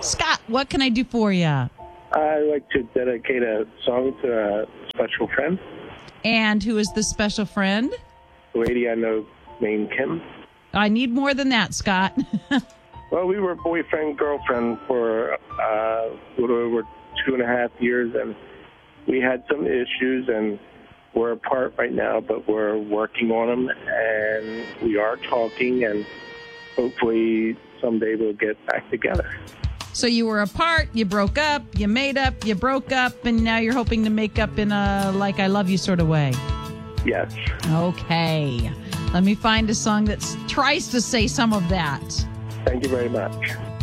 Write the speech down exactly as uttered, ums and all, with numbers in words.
Scott, what can I do for you? I'd like to dedicate a song to a special friend. And who is the special friend? A lady I know named Kim. I need more than that, Scott. Well, we were boyfriend, girlfriend for uh, a little over two and a half years, and we had some issues, and we're apart right now, but we're working on them, and we are talking, and hopefully someday we'll get back together. So you were apart, you broke up, you made up, you broke up, and now you're hoping to make up in a like I love you sort of way. Yes. Okay. Let me find a song that tries to say some of that. Thank you very much.